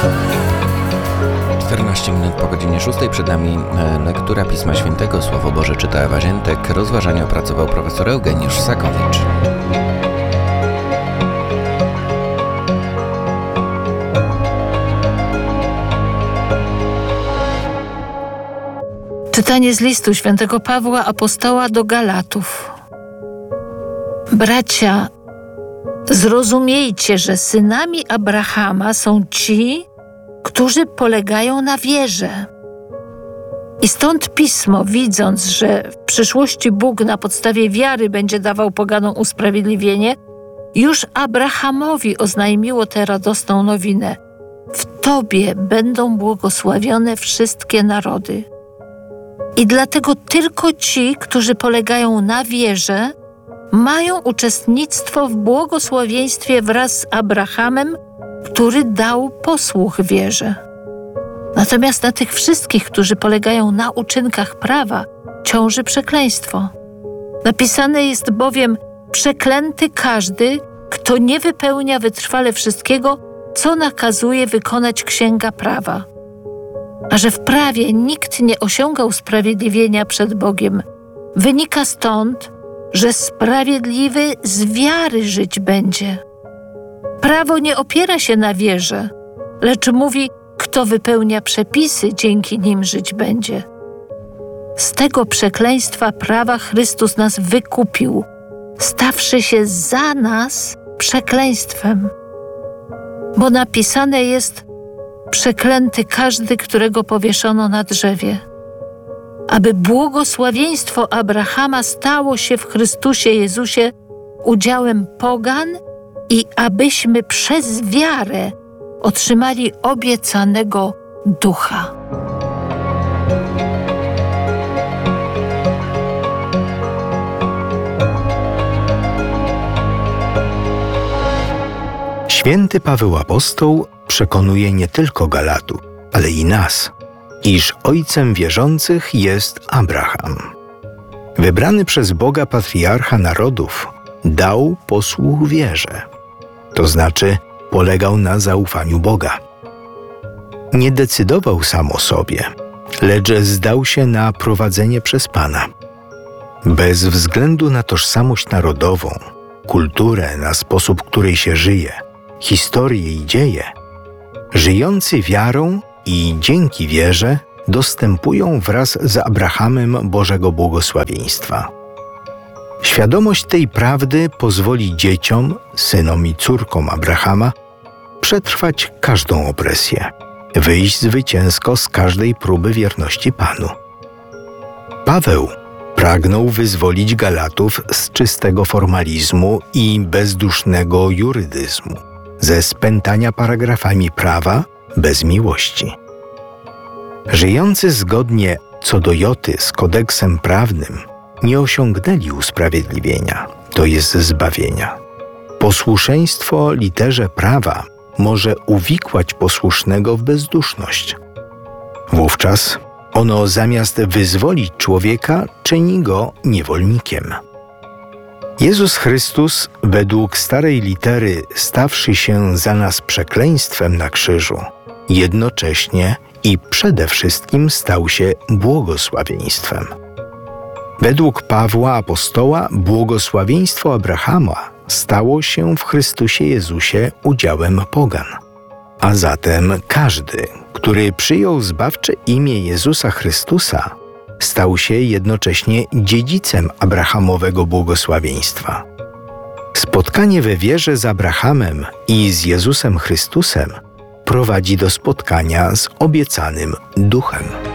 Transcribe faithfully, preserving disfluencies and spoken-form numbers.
czternaście minut po godzinie szóstej. Przed nami lektura Pisma Świętego. Słowo Boże czyta Ewa Ziętek. Rozważanie opracował profesor Eugeniusz Sakowicz. Czytanie z listu świętego Pawła apostoła do Galatów. Bracia, zrozumiejcie, że synami Abrahama są ci, którzy polegają na wierze. I stąd Pismo, widząc, że w przyszłości Bóg na podstawie wiary będzie dawał poganom usprawiedliwienie, już Abrahamowi oznajmiło tę radosną nowinę. W Tobie będą błogosławione wszystkie narody. I dlatego tylko ci, którzy polegają na wierze, mają uczestnictwo w błogosławieństwie wraz z Abrahamem, który dał posłuch wierze. Natomiast na tych wszystkich, którzy polegają na uczynkach prawa, ciąży przekleństwo. Napisane jest bowiem: przeklęty każdy, kto nie wypełnia wytrwale wszystkiego, co nakazuje wykonać księga prawa. A że w prawie nikt nie osiąga usprawiedliwienia przed Bogiem, wynika stąd, że sprawiedliwy z wiary żyć będzie. Prawo nie opiera się na wierze, lecz mówi, kto wypełnia przepisy, dzięki nim żyć będzie. Z tego przekleństwa prawa Chrystus nas wykupił, stawszy się za nas przekleństwem. Bo napisane jest: przeklęty każdy, którego powieszono na drzewie. Aby błogosławieństwo Abrahama stało się w Chrystusie Jezusie udziałem pogan i abyśmy przez wiarę otrzymali obiecanego Ducha. Święty Paweł Apostoł przekonuje nie tylko Galatów, ale i nas, iż ojcem wierzących jest Abraham. Wybrany przez Boga patriarcha narodów dał posłuch wierze, to znaczy polegał na zaufaniu Boga. Nie decydował sam o sobie, lecz zdał się na prowadzenie przez Pana. Bez względu na tożsamość narodową, kulturę, na sposób, w której się żyje, historię i dzieje, żyjący wiarą i dzięki wierze dostępują wraz z Abrahamem Bożego błogosławieństwa. Świadomość tej prawdy pozwoli dzieciom, synom i córkom Abrahama przetrwać każdą opresję, wyjść zwycięsko z każdej próby wierności Panu. Paweł pragnął wyzwolić Galatów z czystego formalizmu i bezdusznego jurydyzmu, ze spętania paragrafami prawa bez miłości. Żyjący zgodnie co do joty z kodeksem prawnym nie osiągnęli usprawiedliwienia, to jest zbawienia. Posłuszeństwo literze prawa może uwikłać posłusznego w bezduszność. Wówczas ono zamiast wyzwolić człowieka, czyni go niewolnikiem. Jezus Chrystus, według starej litery stawszy się za nas przekleństwem na krzyżu, jednocześnie i przede wszystkim stał się błogosławieństwem. Według Pawła apostoła błogosławieństwo Abrahama stało się w Chrystusie Jezusie udziałem pogan. A zatem każdy, który przyjął zbawcze imię Jezusa Chrystusa, stał się jednocześnie dziedzicem Abrahamowego błogosławieństwa. Spotkanie we wierze z Abrahamem i z Jezusem Chrystusem prowadzi do spotkania z obiecanym Duchem.